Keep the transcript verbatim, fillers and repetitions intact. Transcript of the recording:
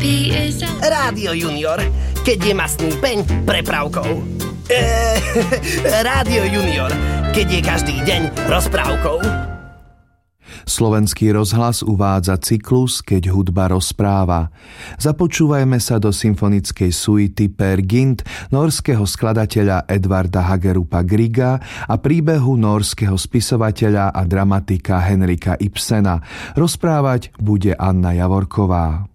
Rádio Junior, keď je mastný peň prepravkou. Eee, Rádio Junior, keď je každý deň rozprávkou. Slovenský rozhlas uvádza cyklus Keď hudba rozpráva. Započúvajme sa do symfonickej suity Per Gynt norského skladateľa Edvarda Hagerupa Grieга a príbehu norského spisovateľa a dramatika Henrika Ibsena. Rozprávať bude Anna Javorková.